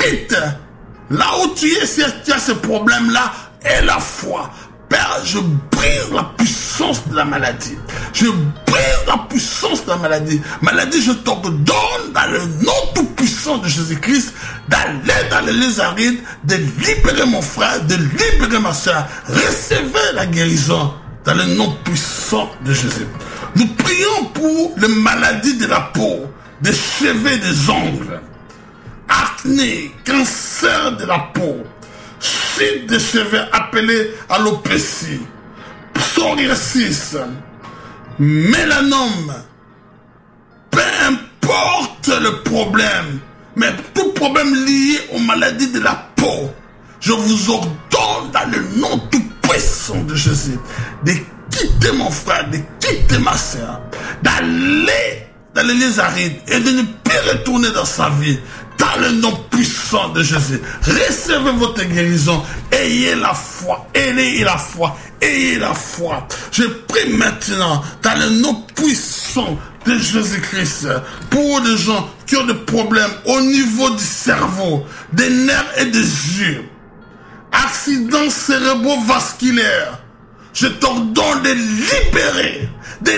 quitte là où tu es, si tu as ce problème-là, et la foi. Père, je brise la puissance de la maladie. Je brise la puissance de la maladie. Maladie, je t'ordonne dans le nom tout-puissant de Jésus-Christ d'aller dans les arides, de libérer mon frère, de libérer ma soeur. Recevez la guérison dans le nom puissant de Jésus. Nous prions pour les maladies de la peau, des cheveux et des ongles, acné, cancer de la peau, chute des cheveux appelé alopécie, psoriasis, mélanome, peu importe le problème, mais tout problème lié aux maladies de la peau, je vous ordonne dans le nom tout puissant de Jésus de quitter mon frère, de quitter ma soeur, d'aller dans les arides et de ne plus retourner dans sa vie. Dans le nom puissant de Jésus, recevez votre guérison. Ayez la foi, ayez la foi, ayez la foi. Je prie maintenant dans le nom puissant de Jésus-Christ pour les gens qui ont des problèmes au niveau du cerveau, des nerfs et des yeux, accidents cérébrovasculaires. Je t'ordonne de libérer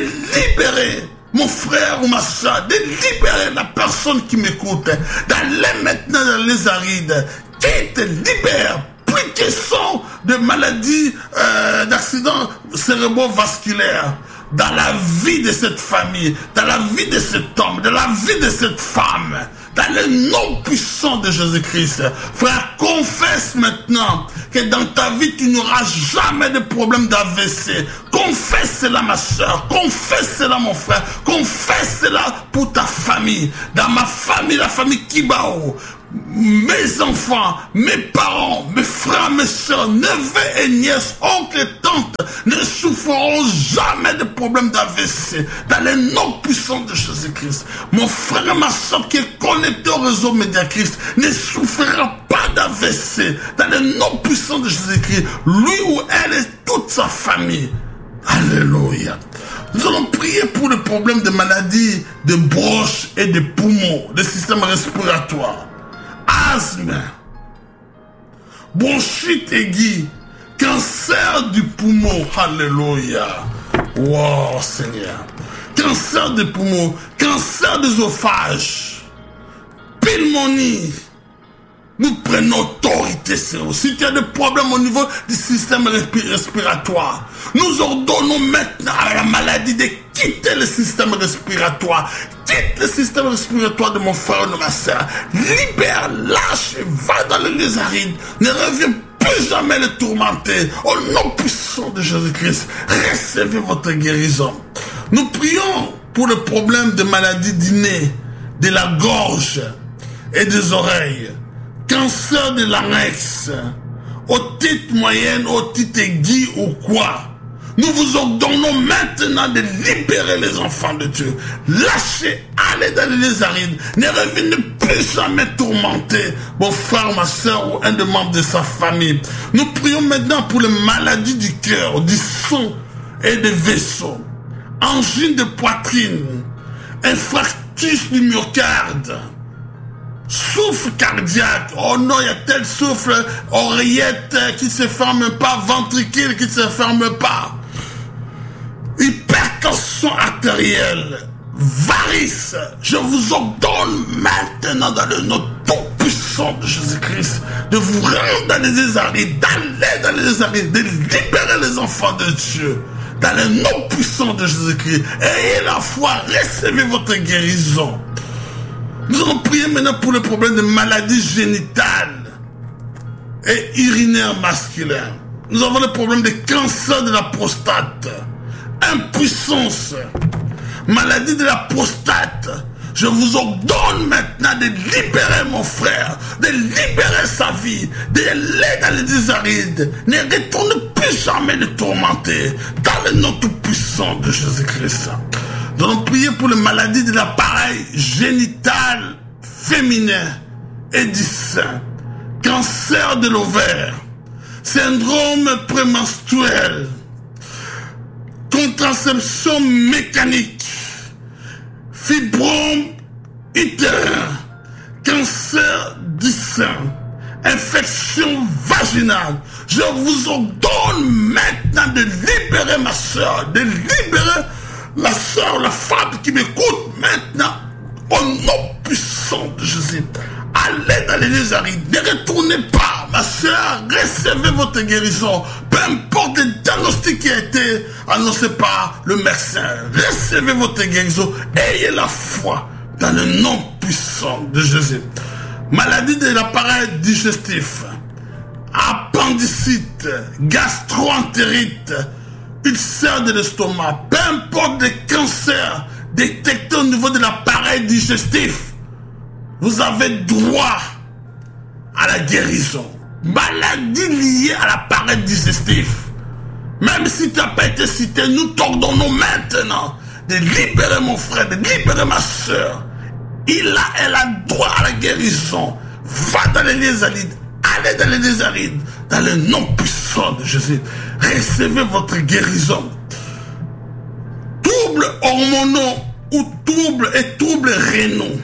mon frère ou ma soeur, de libérer la personne qui m'écoute, d'aller maintenant dans les arides, qui te libère, plus question de maladies, d'accidents cérébrovasculaires, dans la vie de cette famille, dans la vie de cet homme, dans la vie de cette femme, dans le nom puissant de Jésus-Christ. Frère, confesse maintenant que dans ta vie, tu n'auras jamais de problème d'AVC. Confesse cela, ma soeur. Confesse cela, mon frère. Confesse cela pour ta famille. Dans ma famille, la famille Kibao, mes enfants, mes parents, mes frères, mes soeurs, neveux et nièces, oncles et tantes ne souffriront jamais de problème d'AVC. Dans le nom puissant de Jésus-Christ. Mon frère et ma soeur qui est connecté au réseau Médiachrist ne souffrira pas d'AVC. Dans le nom puissant de Jésus-Christ. Lui ou elle et toute sa famille. Alléluia. Nous allons prier pour le problème de maladies de bronches et de poumons, de système respiratoire. Asthme, bronchite aiguë, cancer du poumon, alléluia, wow Seigneur, cancer des poumons, cancer d'œsophage, pneumonie, nous prenons autorité sur vous. Si tu as des problèmes au niveau du système respiratoire, nous ordonnons maintenant à la maladie de quitter le système respiratoire. Quitte le système respiratoire de mon frère ou de ma soeur. Libère, lâche, va dans les arides. Ne reviens plus jamais le tourmenter. Au nom puissant de Jésus-Christ, recevez votre guérison. Nous prions pour le problème de maladies du nez, de la gorge et des oreilles. Cancer de larynx, otite moyenne, otite aiguë ou quoi. Nous vous ordonnons maintenant de libérer les enfants de Dieu. Lâchez, allez dans les arides. Ne revenez plus jamais tourmenter vos frères, ma soeur ou un des membres de sa famille. Nous prions maintenant pour les maladies du cœur, du sang et des vaisseaux. Angine de poitrine, infarctus du myocarde, souffle cardiaque, oh non, il y a tel souffle, oreillette qui ne se ferme pas, ventricule qui ne se ferme pas, hypertension artérielle, varices. Je vous ordonne maintenant dans le nom tout puissant de Jésus-Christ de vous rendre dans les arides, d'aller dans les arides, de libérer les enfants de Dieu. Dans le nom puissant de Jésus-Christ, ayez la foi, recevez votre guérison. Nous allons prier maintenant pour le problème de maladies génitales et urinaires masculins. Nous avons le problème de cancer de la prostate, impuissance, maladie de la prostate. Je vous ordonne maintenant de libérer mon frère, de libérer sa vie, de l'aider dans les arides. Ne retourne plus jamais le tourmenter dans le nom tout puissant de Jésus-Christ. Nous allons prier pour les maladies de l'appareil génital féminin et du sein, cancer de l'ovaire, syndrome prémenstruel, contraception mécanique, fibrome utérin, cancer du sein, infection vaginale, je vous ordonne maintenant de libérer ma soeur, de libérer la soeur, la femme qui m'écoute maintenant, au nom puissant de Jésus. Allez dans les lieux arides, ne retournez pas, ma soeur, recevez votre guérison, peu importe le diagnostic qui a été annoncé par le médecin, recevez votre guérison, ayez la foi dans le nom puissant de Jésus. Maladie de l'appareil digestif, appendicite, gastro-entérite, ulcère de l'estomac, peu importe le cancer détecté au niveau de l'appareil digestif, vous avez droit à la guérison. Maladie liée à l'appareil digestif, même si tu n'as pas été cité, nous t'ordonnons maintenant de libérer mon frère, de libérer ma soeur. Elle a droit à la guérison. Va dans les lieux arides, allez dans les lieux arides, dans le nom puissant de Jésus. Recevez votre guérison. Troubles hormonaux ou troubles rénaux,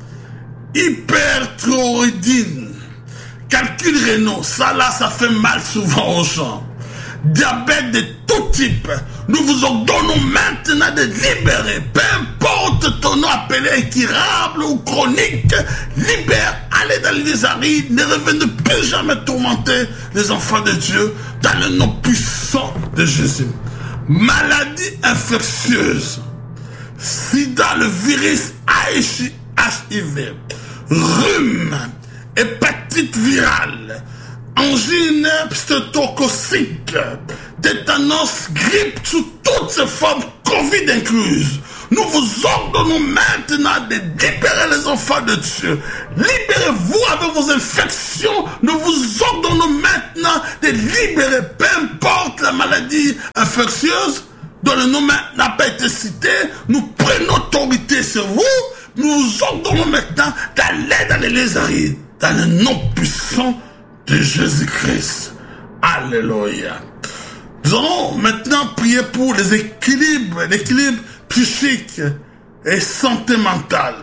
hyperthyroïdie, calcul rénaux, ça fait mal souvent aux gens. Diabète de tout type, nous vous ordonnons maintenant de libérer, peu importe ton nom appelé incurable ou chronique, libère, allez dans les arides, ne revenez plus jamais tourmenter les enfants de Dieu dans le nom puissant de Jésus. Maladie infectieuse, sida, le virus HIV, rhume, hépatite virale, angine pneumococcique, tétanos, grippe sous toutes ces formes, Covid incluses. Nous vous ordonnons maintenant de libérer les enfants de Dieu. Libérez-vous avec vos infections. Nous vous ordonnons maintenant de libérer, peu importe la maladie infectieuse dont le nom n'a pas été cité. Nous prenons autorité sur vous. Nous vous ordonnons maintenant d'aller dans les lieux arides, dans le nom puissant de Jésus-Christ. Alléluia. Nous allons maintenant prier pour l'équilibre psychique et santé mentale.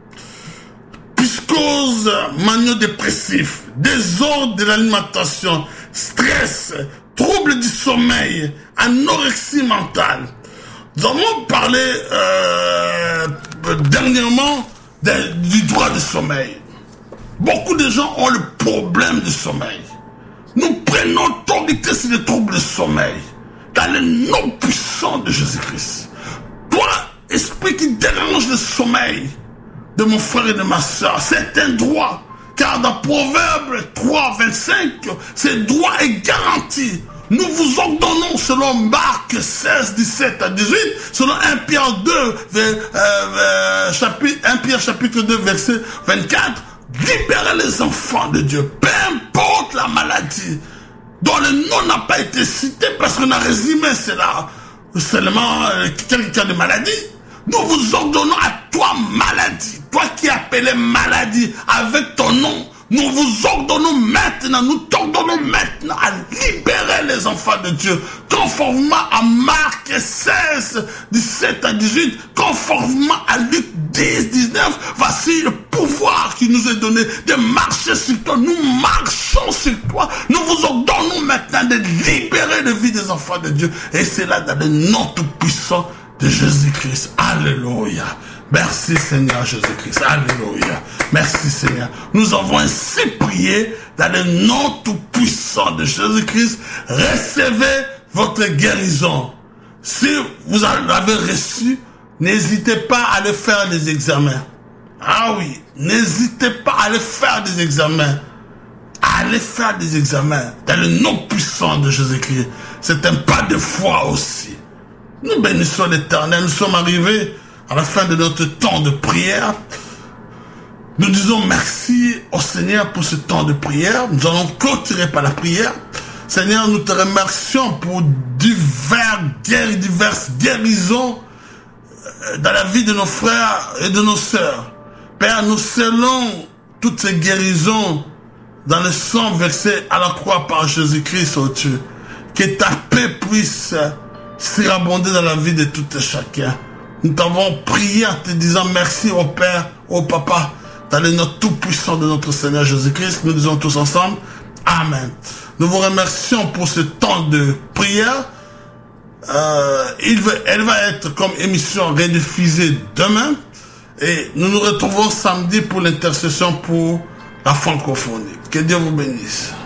Psychose mano-dépressif, désordre de l'alimentation, stress, troubles du sommeil, anorexie mentale. Nous avons parlé dernièrement du droit du sommeil. Beaucoup de gens ont le problème du sommeil. Nous prenons autorité sur les troubles du sommeil dans le nom puissant de Jésus-Christ. Toi, esprit qui dérange le sommeil de mon frère et de ma soeur, c'est un droit. Car dans Proverbe 3, 25, ce droit est garanti. Nous vous ordonnons, selon Marc 16, 17 à 18, selon 1 Pierre 2, chapitre 2, verset 24, libérez les enfants de Dieu, peu importe la maladie dont le nom n'a pas été cité, parce qu'on a résumé cela seulement quelqu'un qui a des maladies. Nous vous ordonnons à toi maladie, toi qui es appelé maladie avec ton nom, nous vous ordonnons maintenant, nous t'ordonnons maintenant à libérer les enfants de Dieu, conformément à Marc 16, 17 à 18, conformément à Luc 10, 19, voici le pouvoir qui nous est donné de marcher sur toi, nous marchons sur toi, nous vous ordonnons maintenant de libérer la vie des enfants de Dieu, et c'est là dans le nom tout-puissant de Jésus-Christ. Alléluia. Merci Seigneur Jésus-Christ. Alléluia. Merci Seigneur. Nous avons ainsi prié dans le nom tout-puissant de Jésus-Christ. Recevez votre guérison. Si vous l'avez reçu, n'hésitez pas à aller faire des examens. Ah oui, n'hésitez pas à aller faire des examens. Allez faire des examens dans le nom puissant de Jésus-Christ. C'est un pas de foi aussi. Nous bénissons l'Éternel. Nous sommes arrivés à la fin de notre temps de prière. Nous disons merci au Seigneur pour ce temps de prière. Nous allons clôturer par la prière. Seigneur, nous te remercions pour diverses guérisons dans la vie de nos frères et de nos sœurs. Père, nous scellons toutes ces guérisons dans le sang versé à la croix par Jésus-Christ, oh Dieu. Que ta paix puisse surabonder dans la vie de tout et chacun. Nous t'avons prié en te disant merci au Père, au Papa, dans le nom tout-puissant de notre Seigneur Jésus-Christ, nous disons tous ensemble, Amen. Nous vous remercions pour ce temps de prière. Elle va être comme émission rediffusée demain. Et nous nous retrouvons samedi pour l'intercession pour la francophonie. Que Dieu vous bénisse.